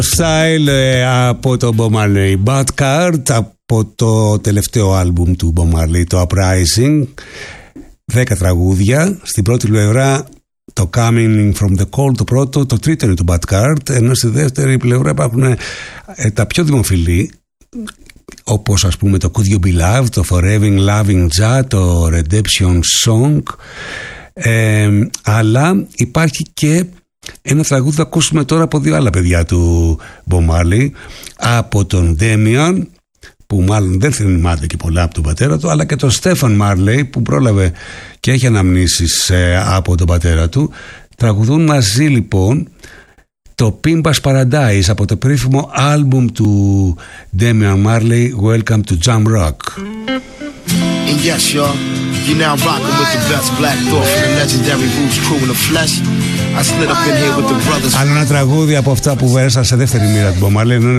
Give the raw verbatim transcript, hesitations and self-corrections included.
Style ε, από το Bob Marley. Bad Card από το τελευταίο άλμπουμ του Bob Marley, το Uprising. Δέκα τραγούδια. Στην πρώτη πλευρά το Coming from the Cold, το πρώτο. Το τρίτο είναι το Bad Card. Ενώ στη δεύτερη πλευρά υπάρχουν ε, τα πιο δημοφιλή, όπως ας πούμε το Could You Be Loved, το Forever Loving Ja, το Redemption Song. ε, Αλλά υπάρχει και ένα τραγούδι θα ακούσουμε τώρα από δύο άλλα παιδιά του Bob Marley, από τον Damian, που μάλλον δεν θυμάται και πολλά από τον πατέρα του, αλλά και τον Stephen Marley, που πρόλαβε και έχει αναμνήσεις ε, από τον πατέρα του. Τραγουδούν μαζί λοιπόν το Pimba's Paradise από το περίφημο άλμπουμ του Damian Marley, Welcome to Jam Rock. And yes, y'all, you now rocking with the best Black Thought from the legendary Roots crew in the flesh. I slid up in here with the brothers. Άλλο ένα τραγούδι από αυτά που βέρασα σε δεύτερη μοίρα του Bob Marley, ενώ είναι